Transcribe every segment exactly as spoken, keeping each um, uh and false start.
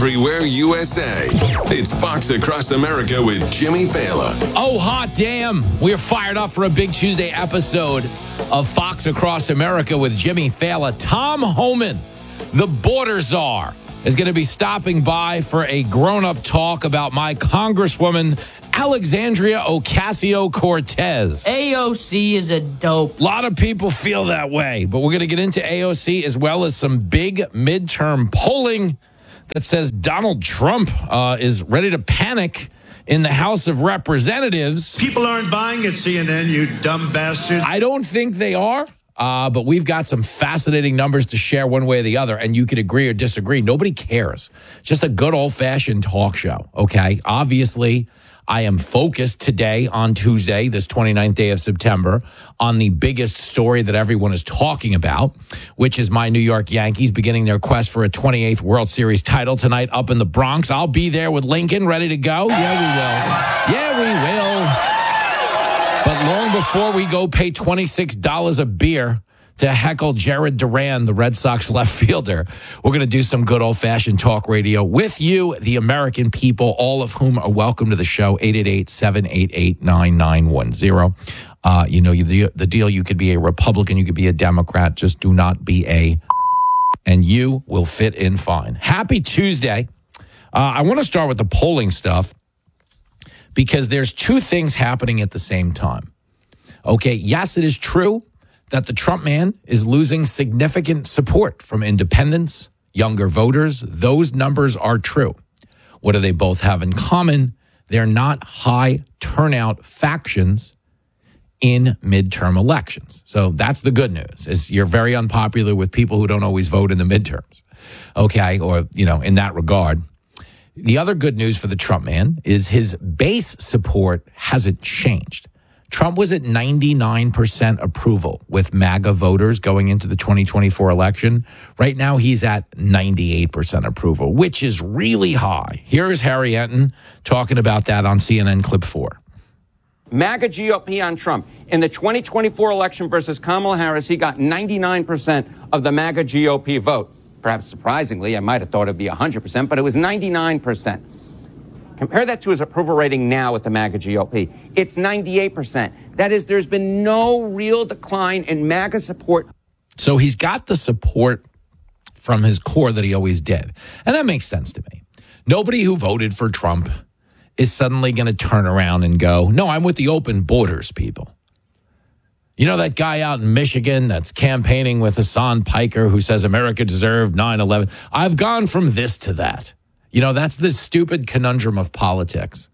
everywhere U S A. It's Fox Across America with Jimmy Failla. Oh, hot damn. We're fired up for a big Tuesday episode of Fox Across America with Jimmy Failla. Tom Homan, the border czar, is going to be stopping by for a grown-up talk about my Congresswoman, Alexandria Ocasio-Cortez. A O C is a dope. A lot of people feel that way, but we're going to get into A O C as well as some big midterm polling that says Donald Trump uh, is ready to panic in the House of Representatives. People aren't buying at C N N, you dumb bastards. I don't think they are, uh, but we've got some fascinating numbers to share one way or the other, and you could agree or disagree. Nobody cares. Just a good old-fashioned talk show, okay? Obviously, I am focused today on Tuesday, this twenty-ninth day of September, on the biggest story that everyone is talking about, which is my New York Yankees beginning their quest for a twenty-eighth World Series title tonight up in the Bronx. I'll be there with Lincoln, ready to go. Yeah, we will. Yeah, we will. But long before we go pay twenty-six dollars a beer to heckle Jared Duran, the Red Sox left fielder, we're going to do some good old-fashioned talk radio with you, the American people, all of whom are welcome to the show, eight eight eight, seven eight eight, nine nine one zero. Uh, you know, the, the deal, you could be a Republican, you could be a Democrat, just do not be a, and you will fit in fine. Happy Tuesday. Uh, I want to start with the polling stuff because there's two things happening at the same time. Okay, yes, it is true that the Trump man is losing significant support from independents, younger voters. Those numbers are true. What do they both have in common? They're not high turnout factions in midterm elections. So that's the good news, is you're very unpopular with people who don't always vote in the midterms. Okay, or, you know, in that regard. The other good news for the Trump man is his base support hasn't changed. Trump was at ninety-nine percent approval with MAGA voters going into the twenty twenty-four election. Right now, he's at ninety-eight percent approval, which is really high. Here is Harry Enton talking about that on C N N Clip four. MAGA G O P on Trump. In the twenty twenty-four election versus Kamala Harris, he got ninety-nine percent of the MAGA G O P vote. Perhaps surprisingly, I might have thought it'd be one hundred percent, but it was ninety-nine percent. Compare that to his approval rating now with the MAGA G O P. It's ninety-eight percent. That is, there's been no real decline in MAGA support. So he's got the support from his core that he always did. And that makes sense to me. Nobody who voted for Trump is suddenly going to turn around and go, no, I'm with the open borders people. You know that guy out in Michigan that's campaigning with Hassan Piker who says America deserved nine eleven? I've gone from this to that. You know, that's the stupid conundrum of politics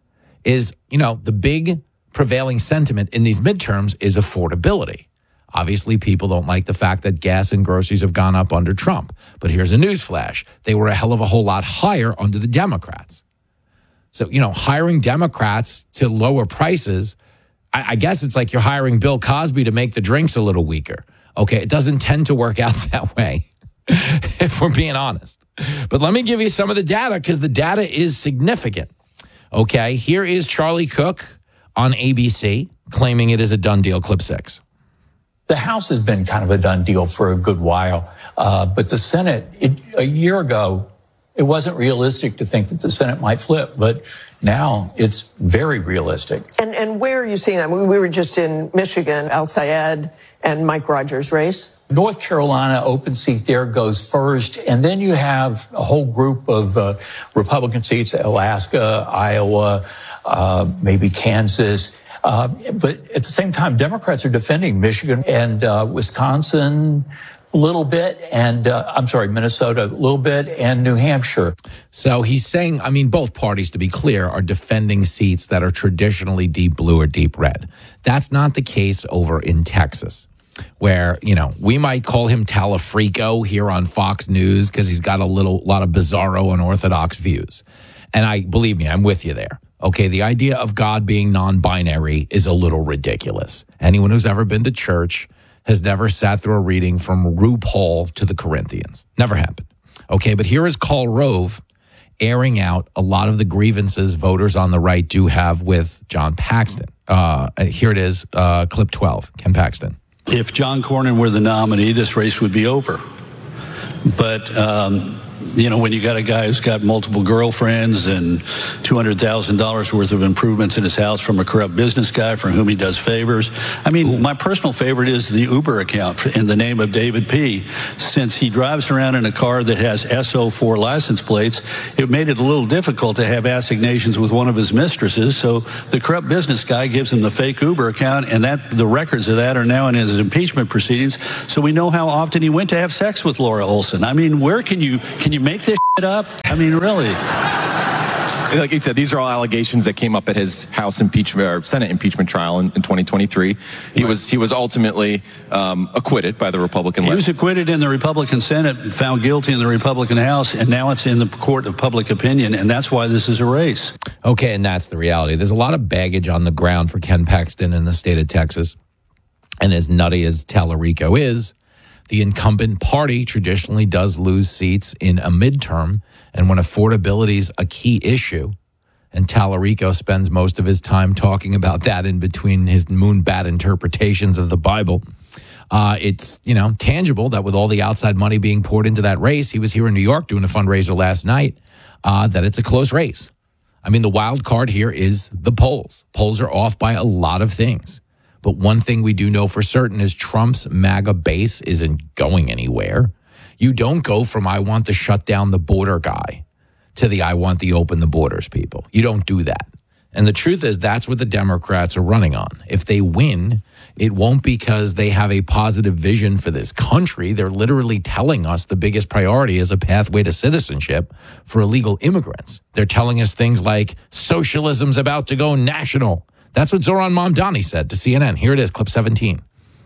is, you know, the big prevailing sentiment in these midterms is affordability. Obviously, people don't like the fact that gas and groceries have gone up under Trump. But here's a newsflash. They were a hell of a whole lot higher under the Democrats. So, you know, hiring Democrats to lower prices, I, I guess it's like you're hiring Bill Cosby to make the drinks a little weaker. Okay, it doesn't tend to work out that way, if we're being honest. But let me give you some of the data because the data is significant. Okay, here is Charlie Cook on A B C claiming it is a done deal. Clip six. The House has been kind of a done deal for a good while. Uh, but the Senate, it, a year ago, it wasn't realistic to think that the Senate might flip. But now it's very realistic. And, and where are you seeing that? We, we were just in Michigan, Al Sayed and Mike Rogers' race. North Carolina, open seat there goes first. And then you have a whole group of uh, Republican seats, Alaska, Iowa, uh, maybe Kansas. Uh, but at the same time, Democrats are defending Michigan and uh, Wisconsin a little bit. And uh, I'm sorry, Minnesota a little bit and New Hampshire. So he's saying, I mean, both parties, to be clear, are defending seats that are traditionally deep blue or deep red. That's not the case over in Texas, where, you know, we might call him Talafrico here on Fox News because he's got a little lot of bizarro and orthodox views. And I believe me, I'm with you there. Okay, the idea of God being non-binary is a little ridiculous. Anyone who's ever been to church has never sat through a reading from RuPaul to the Corinthians. Never happened. Okay, but here is Karl Rove airing out a lot of the grievances voters on the right do have with John Paxton. Uh, here it is, uh, clip twelve, Ken Paxton. If John Cornyn were the nominee, this race would be over. But, um, you know, when you got a guy who's got multiple girlfriends and two hundred thousand dollars worth of improvements in his house from a corrupt business guy for whom he does favors. I mean, Ooh. my personal favorite is the Uber account in the name of David P. Since he drives around in a car that has S O four license plates, it made it a little difficult to have assignations with one of his mistresses. So the corrupt business guy gives him the fake Uber account, and that the records of that are now in his impeachment proceedings. So we know how often he went to have sex with Laura Olson. I mean, where can you can you make this shit up? I mean, really. Like you said, these are all allegations that came up at his House impeachment or Senate impeachment trial in, in twenty twenty-three. He right. was he was ultimately um, acquitted by the Republican. He was acquitted in the Republican Senate, found guilty in the Republican House, and now it's in the court of public opinion, and that's why this is a race. Okay, and that's the reality. There's a lot of baggage on the ground for Ken Paxton in the state of Texas, and as nutty as Tallarico is, the incumbent party traditionally does lose seats in a midterm, and when affordability is a key issue, and Tallarico spends most of his time talking about that in between his moonbat interpretations of the Bible, uh, it's, you know, tangible that with all the outside money being poured into that race, he was here in New York doing a fundraiser last night, uh, that it's a close race. I mean, the wild card here is the polls. Polls are off by a lot of things. But one thing we do know for certain is Trump's MAGA base isn't going anywhere. You don't go from I want to shut down the border guy to the I want to open the borders people. You don't do that. And the truth is that's what the Democrats are running on. If they win, it won't because they have a positive vision for this country. They're literally telling us the biggest priority is a pathway to citizenship for illegal immigrants. They're telling us things like socialism's about to go national. That's what Zoran Mamdani said to C N N. Here it is, clip seventeen.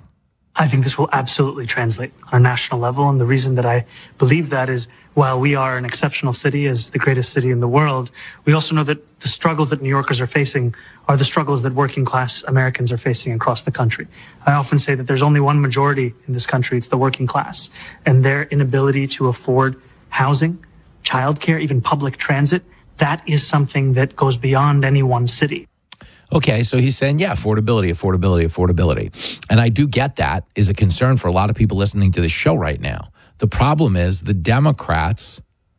I think this will absolutely translate on a national level. And the reason that I believe that is while we are an exceptional city as the greatest city in the world, we also know that the struggles that New Yorkers are facing are the struggles that working class Americans are facing across the country. I often say that there's only one majority in this country. It's the working class, and their inability to afford housing, childcare, even public transit. That is something that goes beyond any one city. Okay, so he's saying, yeah, affordability, affordability, affordability. And I do get that is a concern for a lot of people listening to this show right now. The problem is the Democrats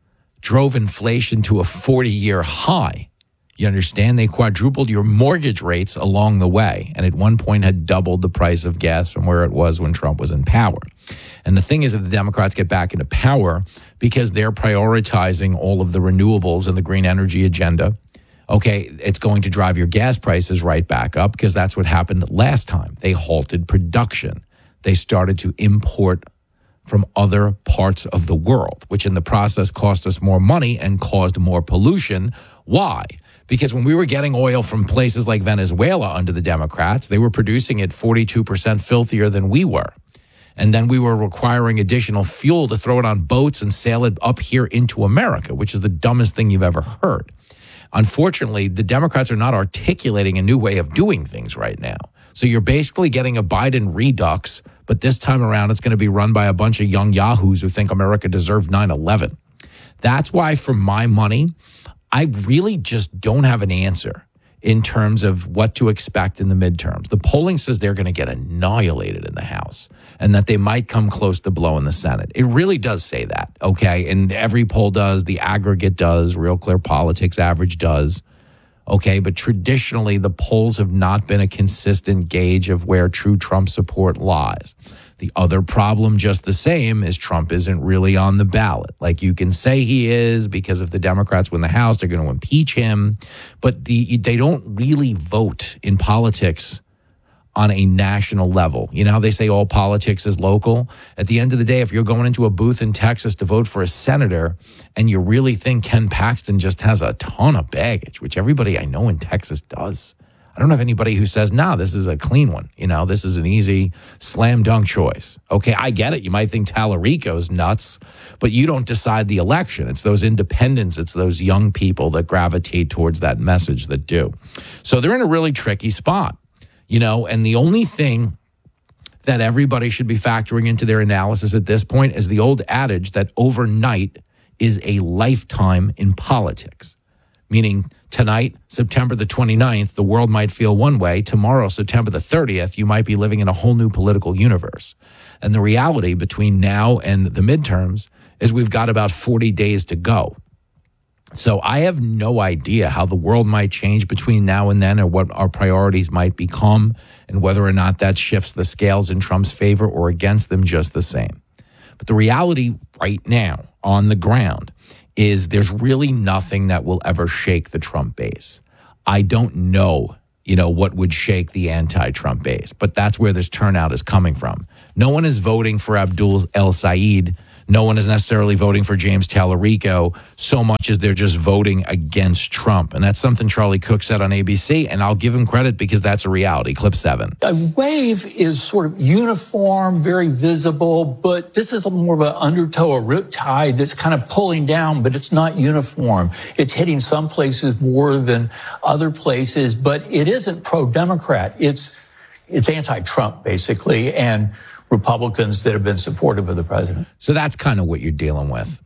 drove inflation to a forty-year high. You understand? They quadrupled your mortgage rates along the way, and at one point had doubled the price of gas from where it was when Trump was in power. And the thing is, if the Democrats get back into power, because they're prioritizing all of the renewables and the green energy agenda, okay, it's going to drive your gas prices right back up because that's what happened last time. They halted production. They started to import from other parts of the world, which in the process cost us more money and caused more pollution. Why? Because when we were getting oil from places like Venezuela under the Democrats, they were producing it forty-two percent filthier than we were. And then we were requiring additional fuel to throw it on boats and sail it up here into America, which is the dumbest thing you've ever heard. Unfortunately, the Democrats are not articulating a new way of doing things right now. So you're basically getting a Biden redux, but this time around it's going to be run by a bunch of young yahoos who think America deserved nine eleven. That's why, for my money, I really just don't have an answer in terms of what to expect in the midterms. The polling says they're going to get annihilated in the House and that they might come close to blowing the Senate. It really does say that, okay? And every poll does, the aggregate does, Real Clear Politics average does, okay? But traditionally, the polls have not been a consistent gauge of where true Trump support lies. The other problem, just the same, is Trump isn't really on the ballot. Like, you can say he is because if the Democrats win the House, they're going to impeach him. But the they don't really vote in politics on a national level. You know how they say all politics is local? At the end of the day, if you're going into a booth in Texas to vote for a senator and you really think Ken Paxton just has a ton of baggage, which everybody I know in Texas does, I don't have anybody who says, nah, this is a clean one. You know, this is an easy slam dunk choice. Okay, I get it. You might think Tallarico's nuts, but you don't decide the election. It's those independents, it's those young people that gravitate towards that message that do. So they're in a really tricky spot, you know, and the only thing that everybody should be factoring into their analysis at this point is the old adage that overnight is a lifetime in politics. Meaning tonight, September the twenty-ninth, the world might feel one way. Tomorrow, September the thirtieth, you might be living in a whole new political universe. And the reality between now and the midterms is we've got about forty days to go. So I have no idea how the world might change between now and then, or what our priorities might become, and whether or not that shifts the scales in Trump's favor or against them just the same. But the reality right now on the ground is there's really nothing that will ever shake the Trump base. I don't know, you know, what would shake the anti-Trump base, but that's where this turnout is coming from. No one is voting for Abdul El-Sayed. No one is necessarily voting for James Tallarico so much as they're just voting against Trump. And that's something Charlie Cook said on A B C, and I'll give him credit because that's a reality. Clip seven. A wave is sort of uniform, very visible, but this is more of an undertow, a riptide that's kind of pulling down, but it's not uniform. It's hitting some places more than other places, but it isn't pro-Democrat. It's, it's anti-Trump, basically, and Republicans that have been supportive of the president. So that's kind of what you're dealing with.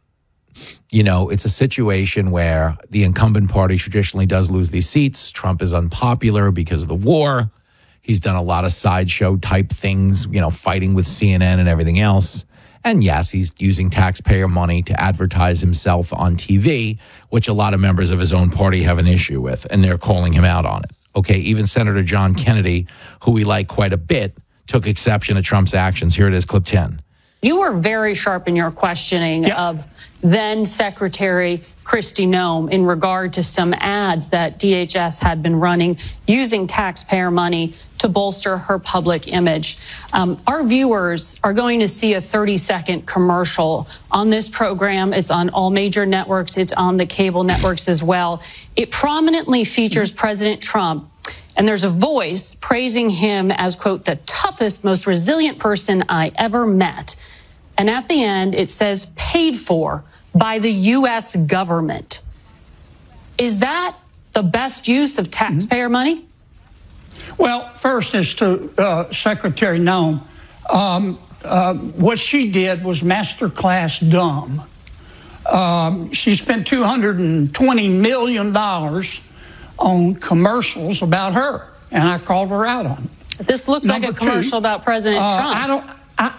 You know, it's a situation where the incumbent party traditionally does lose these seats. Trump is unpopular because of the war. He's done a lot of sideshow type things, you know, fighting with C N N and everything else. And yes, he's using taxpayer money to advertise himself on T V, which a lot of members of his own party have an issue with, and they're calling him out on it. Okay, even Senator John Kennedy, who we like quite a bit, took exception to Trump's actions. Here it is, clip ten. You were very sharp in your questioning yeah. of then Secretary Kristi Noem in regard to some ads that D H S had been running using taxpayer money to bolster her public image. Um, our viewers are going to see a thirty second commercial on this program. It's on all major networks. It's on the cable networks as well. It prominently features President Trump. And there's a voice praising him as, quote, the toughest, most resilient person I ever met. And at the end, it says paid for by the U S government. Is that the best use of taxpayer mm-hmm. money? Well, first is to uh, Secretary Noem. Um, uh, what she did was masterclass dumb. Um, she spent two hundred twenty million dollars on commercials about her, and I called her out on it. This looks Number like a commercial two, about President uh, Trump. I don't. I.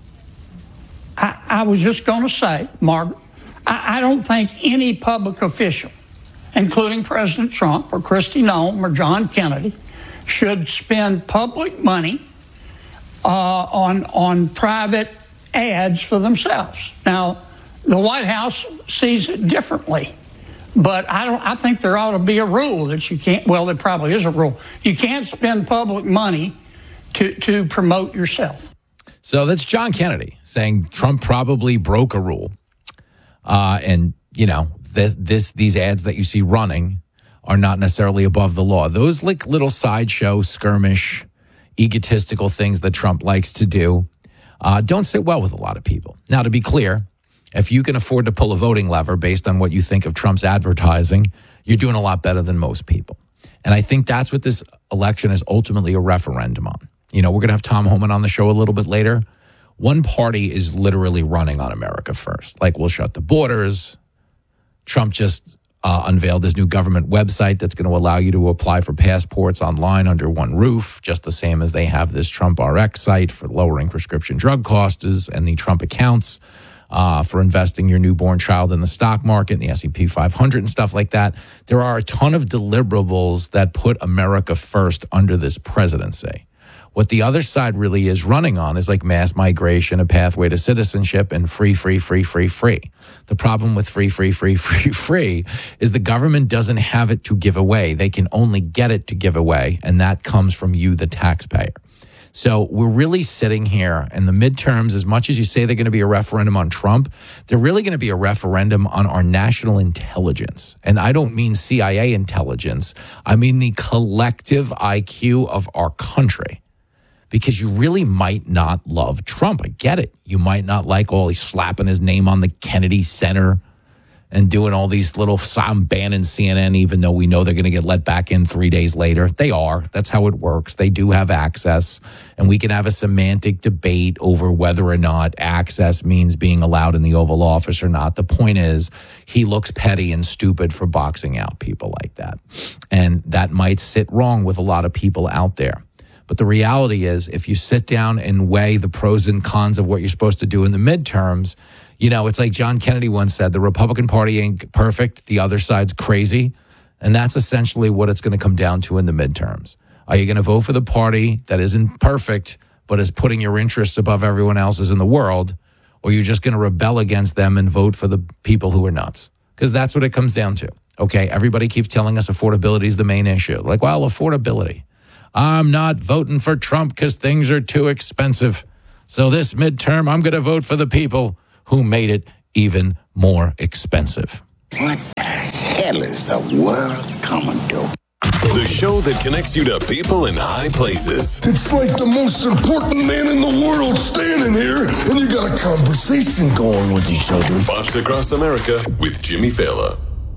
I, I was just going to say, Margaret, I, I don't think any public official, including President Trump or Kristi Noem or John Kennedy, should spend public money uh, on on private ads for themselves. Now, the White House sees it differently. But I don't. I think there ought to be a rule that you can't. Well, there probably is a rule. You can't spend public money to to promote yourself. So that's John Kennedy saying Trump probably broke a rule, uh, and you know this, this these ads that you see running are not necessarily above the law. Those like little sideshow, skirmish, egotistical things that Trump likes to do uh, don't sit well with a lot of people. Now, to be clear, if you can afford to pull a voting lever based on what you think of Trump's advertising, you're doing a lot better than most people. And I think that's what this election is ultimately a referendum on. You know, we're going to have Tom Homan on the show a little bit later. One party is literally running on America first. Like, we'll shut the borders. Trump just uh, unveiled his new government website that's going to allow you to apply for passports online under one roof, just the same as they have this Trump R X site for lowering prescription drug costs and the Trump accounts. Uh, for investing your newborn child in the stock market, and the S and P five hundred and stuff like that. There are a ton of deliverables that put America first under this presidency. What the other side really is running on is like mass migration, a pathway to citizenship, and free, free, free, free, free. The problem with free, free, free, free, free is the government doesn't have it to give away. They can only get it to give away, and that comes from you, the taxpayer. So we're really sitting here in the midterms, as much as you say they're going to be a referendum on Trump, they're really going to be a referendum on our national intelligence. And I don't mean C I A intelligence. I mean the collective I Q of our country. Because you really might not love Trump. I get it. You might not like all he's slapping his name on the Kennedy Center and doing all these little Sam Bannon C N N, even though we know they're going to get let back in three days later. They are. That's how it works. They do have access, and we can have a semantic debate over whether or not access means being allowed in the Oval Office or not. The point is, he looks petty and stupid for boxing out people like that, and that might sit wrong with a lot of people out there. But the reality is, if you sit down and weigh the pros and cons of what you're supposed to do in the midterms, you know, it's like John Kennedy once said, the Republican Party ain't perfect, the other side's crazy. And that's essentially what it's going to come down to in the midterms. Are you going to vote for the party that isn't perfect, but is putting your interests above everyone else's in the world? Or are you just going to rebel against them and vote for the people who are nuts? Because that's what it comes down to. Okay, everybody keeps telling us affordability is the main issue. Like, well, affordability. I'm not voting for Trump because things are too expensive. So this midterm, I'm going to vote for the people who made it even more expensive. What the hell is the world coming to? The show that connects you to people in high places. It's like the most important man in the world standing here, and you got a conversation going with each other. Fox Across America with Jimmy Fallon.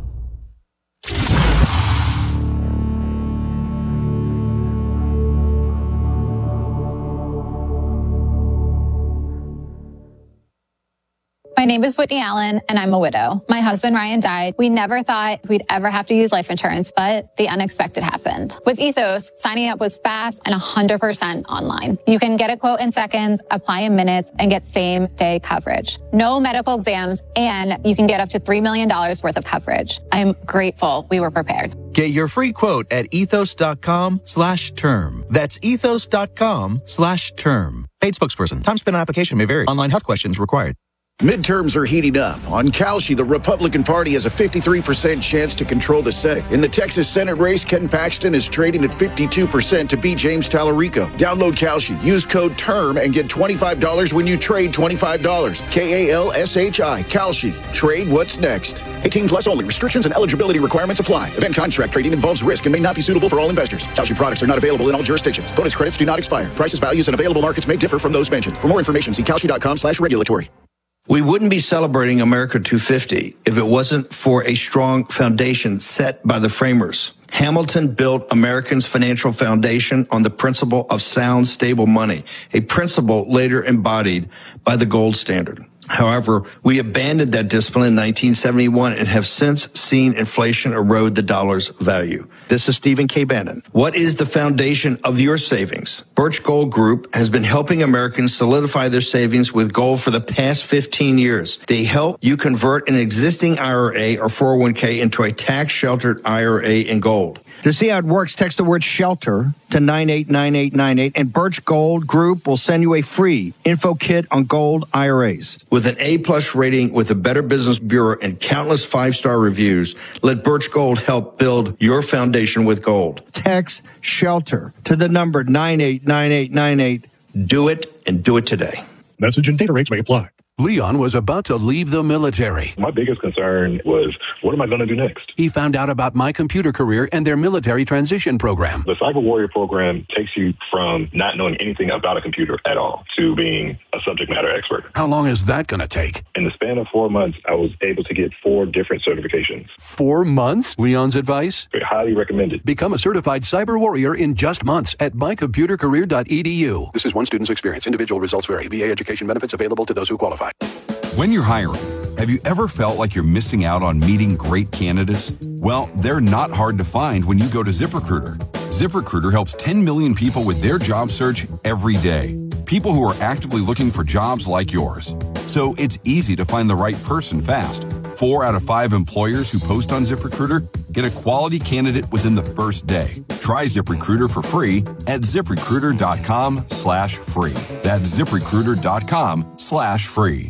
My name is Whitney Allen, and I'm a widow. My husband, Ryan, died. We never thought we'd ever have to use life insurance, but the unexpected happened. With Ethos, signing up was fast and one hundred percent online. You can get a quote in seconds, apply in minutes, and get same-day coverage. No medical exams, and you can get up to three million dollars worth of coverage. I'm grateful we were prepared. Get your free quote at ethos.com slash term. That's ethos.com slash term. Paid spokesperson. Time spent on application may vary. Online health questions required. Midterms are heating up. On Kalshi, the Republican Party has a fifty-three percent chance to control the Senate. In the Texas Senate race, Ken Paxton is trading at fifty-two percent to beat James Tallarico. Download Kalshi, use code TERM, and get twenty-five dollars when you trade twenty-five dollars. K A L S H I, Kalshi. Trade what's next. eighteen plus only. Restrictions and eligibility requirements apply. Event contract trading involves risk and may not be suitable for all investors. Kalshi products are not available in all jurisdictions. Bonus credits do not expire. Prices, values, and available markets may differ from those mentioned. For more information, see kalshi.com slash regulatory. We wouldn't be celebrating America two fifty if it wasn't for a strong foundation set by the framers. Hamilton built Americans' financial foundation on the principle of sound, stable money, a principle later embodied by the gold standard. However, we abandoned that discipline in nineteen seventy-one and have since seen inflation erode the dollar's value. This is Stephen K. Bannon. What is the foundation of your savings? Birch Gold Group has been helping Americans solidify their savings with gold for the past fifteen years. They help you convert an existing I R A or four oh one k into a tax-sheltered I R A in gold. To see how it works, text the word SHELTER to nine eight nine eight nine eight, and Birch Gold Group will send you a free info kit on gold I R As. With an A-plus rating with the Better Business Bureau and countless five-star reviews, let Birch Gold help build your foundation with gold. Text SHELTER to the number nine eight nine eight nine eight. Do it, and do it today. Message and data rates may apply. Leon was about to leave the military. My biggest concern was, what am I going to do next? He found out about My Computer Career and their military transition program. The Cyber Warrior program takes you from not knowing anything about a computer at all to being a subject matter expert. How long is that going to take? In the span of four months, I was able to get four different certifications. Four months? Leon's advice? I highly recommend it. Become a certified cyber warrior in just months at my computer career dot e d u. This is one student's experience. Individual results vary. V A education benefits available to those who qualify. When you're hiring, have you ever felt like you're missing out on meeting great candidates? Well, they're not hard to find when you go to ZipRecruiter. ZipRecruiter helps ten million people with their job search every day. People who are actively looking for jobs like yours. So it's easy to find the right person fast. Four out of five employers who post on ZipRecruiter get a quality candidate within the first day. Try ZipRecruiter for free at ZipRecruiter.com slash free. That's ZipRecruiter.com slash free.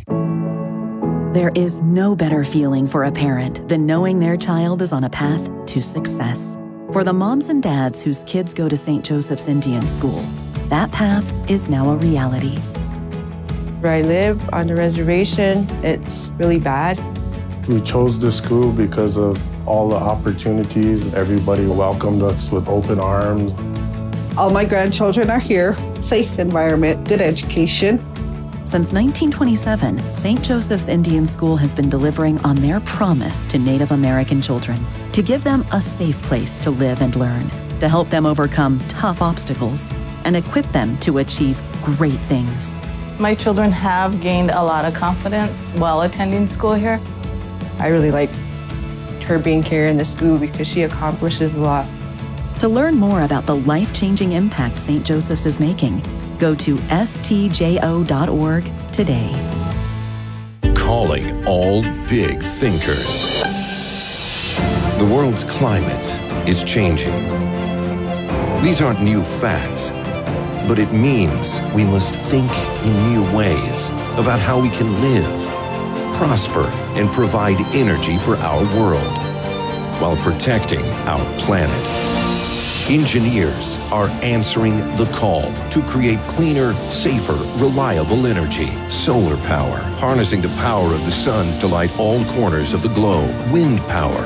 There is no better feeling for a parent than knowing their child is on a path to success. For the moms and dads whose kids go to Saint Joseph's Indian School, that path is now a reality. Where I live on the reservation, it's really bad. We chose this school because of all the opportunities. Everybody welcomed us with open arms. All my grandchildren are here. Safe environment, good education. Since nineteen twenty-seven, Saint Joseph's Indian School has been delivering on their promise to Native American children to give them a safe place to live and learn, to help them overcome tough obstacles, and equip them to achieve great things. My children have gained a lot of confidence while attending school here. I really like her being here in the school because she accomplishes a lot. To learn more about the life-changing impact Saint Joseph's is making, go to S T J O dot org today. Calling all big thinkers. The world's climate is changing. These aren't new facts, but it means we must think in new ways about how we can live, prosper, and provide energy for our world while protecting our planet. Engineers are answering the call to create cleaner, safer, reliable energy. Solar power, harnessing the power of the sun to light all corners of the globe. Wind power,